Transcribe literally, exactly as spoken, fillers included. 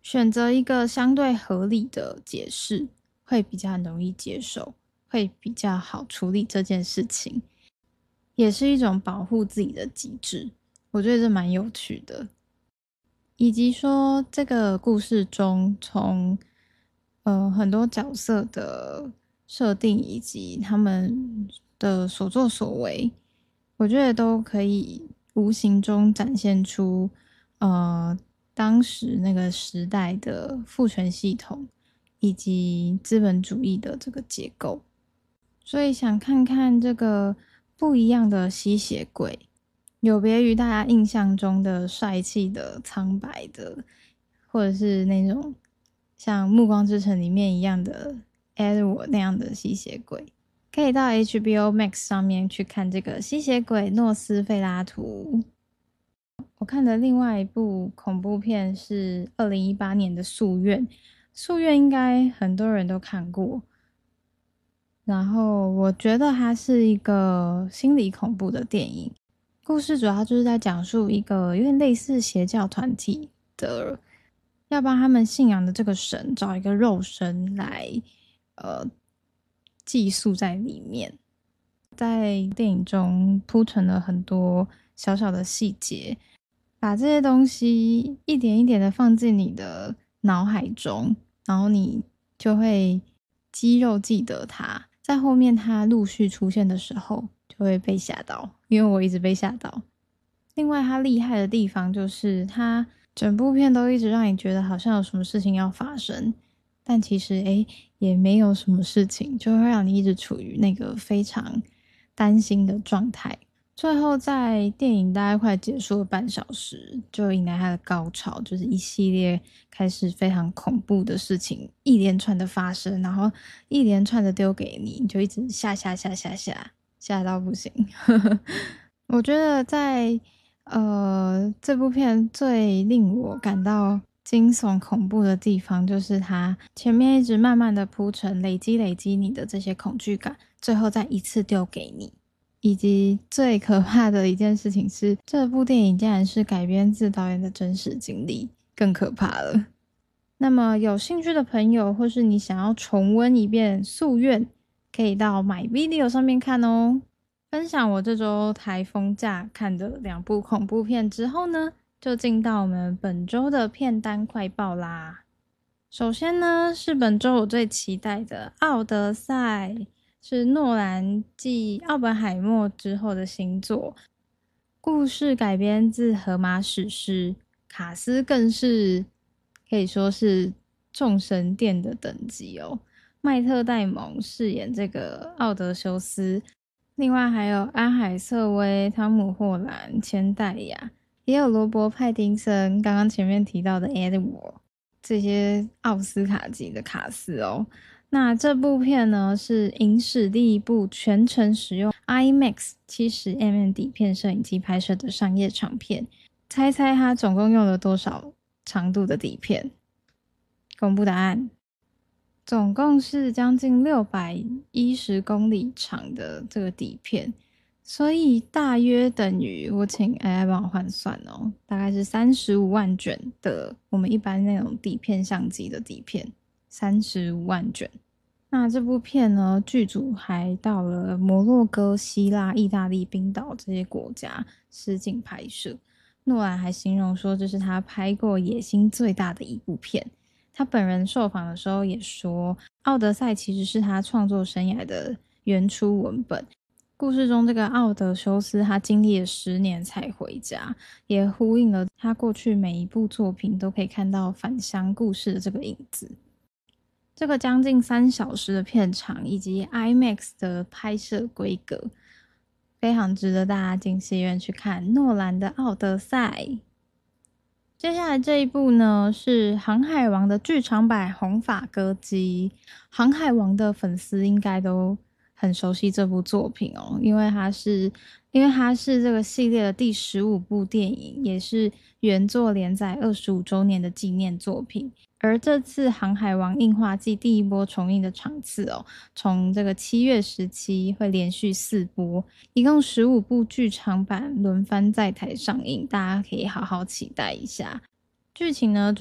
选择一个相对合理的解释，会比较容易接受，会比较好处理这件事情，也是一种保护自己的机制。我觉得这蛮有趣的。以及说这个故事中从呃很多角色的设定以及他们的所作所为，我觉得都可以无形中展现出呃当时那个时代的父权系统以及资本主义的这个结构。所以想看看这个不一样的吸血鬼，有别于大家印象中的帅气的苍白的，或者是那种像《暮光之城》里面一样的 Edward 那样的吸血鬼，可以到 H B O Max 上面去看这个吸血鬼诺斯费拉图。我看的另外一部恐怖片是二零一八年的《夙愿》，《夙愿》应该很多人都看过。然后我觉得它是一个心理恐怖的电影，故事主要就是在讲述一个有点类似邪教团体的，要帮他们信仰的这个神找一个肉身来呃寄宿在里面。在电影中铺陈了很多小小的细节，把这些东西一点一点的放进你的脑海中，然后你就会肌肉记得它。在后面它陆续出现的时候就会被吓到，因为我一直被吓到。另外它厉害的地方就是它整部片都一直让你觉得好像有什么事情要发生，但其实诶也没有什么事情，就会让你一直处于那个非常担心的状态。最后在电影大概快结束了半小时，就迎来它的高潮，就是一系列开始非常恐怖的事情一连串的发生，然后一连串的丢给你，你就一直吓吓吓吓吓吓到不行。我觉得在呃这部片最令我感到惊悚恐怖的地方，就是它前面一直慢慢的铺陈，累积累积你的这些恐惧感，最后再一次丢给你。以及最可怕的一件事情是，这部电影竟然是改编自导演的真实经历，更可怕了。那么有兴趣的朋友，或是你想要重温一遍《夙愿》，可以到 MyVideo 上面看哦。分享我这周台风假看的两部恐怖片之后呢，就进到我们本周的片单快报啦。首先呢，是本周我最期待的《奥德赛》。是诺兰继奥本海默之后的新作，故事改编自荷马史诗，卡斯更是可以说是众神殿的等级哦。麦特戴蒙饰演这个奥德修斯，另外还有安海瑟薇、汤姆霍兰、千代雅，也有罗伯派丁森，刚刚前面提到的 Edward， 这些奥斯卡级的卡斯哦。那这部片呢，是影史第一部全程使用 IMAX 七十 millimeter 底片摄影机拍摄的商业长片。猜猜它总共用了多少长度的底片？公布答案，总共是将近六百一十公里长的这个底片，所以大约等于，我请 A I 帮我换算哦，大概是三十五万卷的我们一般那种底片相机的底片，三十五万卷。那这部片呢，剧组还到了摩洛哥、希腊、意大利、冰岛这些国家实景拍摄。诺兰还形容说，这是他拍过野心最大的一部片。他本人受访的时候也说，《奥德赛》其实是他创作生涯的原初文本。故事中这个奥德修斯，他经历了十年才回家，也呼应了他过去每一部作品都可以看到返乡故事的这个影子。这个将近三小时的片长以及 IMAX 的拍摄规格，非常值得大家进戏院去看诺兰的《奥德赛》。接下来这一部呢，是《航海王》的剧场版红发歌姬。航海王的粉丝应该都很熟悉这部作品哦，因为它是因为它是这个系列的第十五部电影，也是原作连载二十五周年的纪念作品。而这次《航海王》映画季第一波重映的场次哦，从这个七月十七会连续四波，一共十五部剧场版轮番在台上映，大家可以好好期待一下。剧情呢，